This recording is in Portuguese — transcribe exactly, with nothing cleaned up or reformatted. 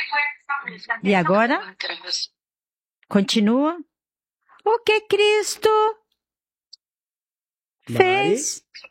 E agora? Continua. O que Cristo Mari? fez